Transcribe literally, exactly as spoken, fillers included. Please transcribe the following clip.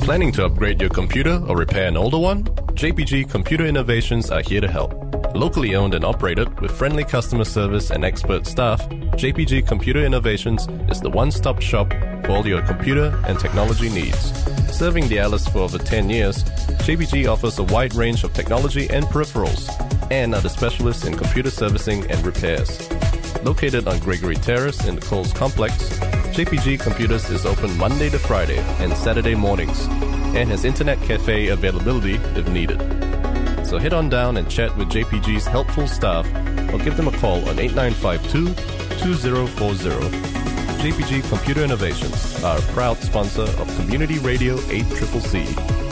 Planning to upgrade your computer or repair an older one? J P G Computer Innovations are here to help. Locally owned and operated with friendly customer service and expert staff, J P G Computer Innovations is the one-stop shop for all your computer and technology needs. Serving the Alice for over ten years, J P G offers a wide range of technology and peripherals and are the specialists in computer servicing and repairs. Located on Gregory Terrace in the Coles Complex, J P G Computers is open Monday to Friday and Saturday mornings and has internet cafe availability if needed. So head on down and chat with J P G's helpful staff or give them a call on eight nine five two, two zero four zero. J P G Computer Innovations are a proud sponsor of Community Radio eight C C C.